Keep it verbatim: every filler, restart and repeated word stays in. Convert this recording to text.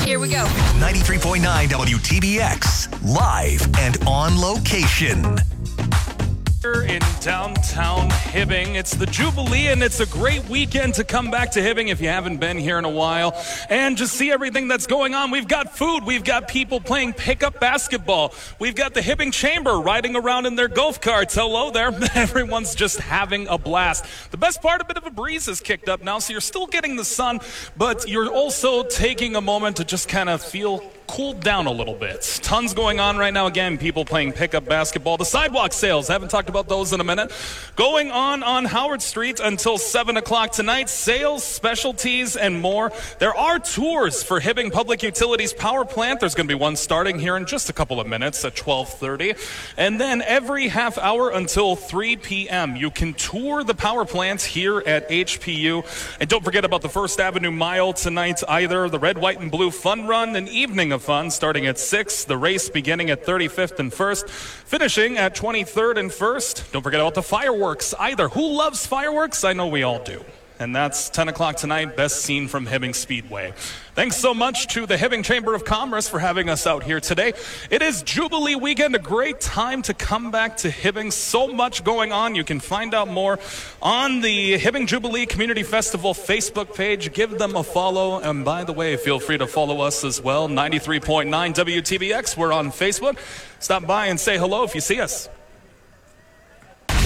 Here we go. ninety-three point nine W T B X, live and on location. In downtown Hibbing. It's the Jubilee, and it's a great weekend to come back to Hibbing if you haven't been here in a while and just see everything that's going on. We've got food. We've got people playing pickup basketball. We've got the Hibbing Chamber riding around in their golf carts. Hello there. Everyone's just having a blast. The best part, a bit of a breeze is kicked up now, so you're still getting the sun, but you're also taking a moment to just kind of feel cooled down a little bit. Tons going on right now. Again, people playing pickup basketball. The sidewalk sales, haven't talked about those in a minute. Going on on Howard Street until seven o'clock tonight. Sales, specialties, and more. There are tours for Hibbing Public Utilities Power Plant. There's going to be one starting here in just a couple of minutes at twelve thirty. And then every half hour until three p.m. you can tour the power plants here at H P U. And don't forget about the First Avenue Mile tonight either. The Red, White, and Blue Fun Run, an evening of fun starting at six. The race beginning at thirty-fifth and first, finishing at twenty-third and first. Don't forget about the fireworks either. Who loves fireworks? I know we all do. And that's ten o'clock tonight, best seen from Hibbing Speedway. Thanks so much to the Hibbing Chamber of Commerce for having us out here today. It is Jubilee weekend, a great time to come back to Hibbing. So much going on. You can find out more on the Hibbing Jubilee Community Festival Facebook page. Give them a follow. And by the way, feel free to follow us as well. ninety-three point nine W T B X. We're on Facebook. Stop by and say hello if you see us.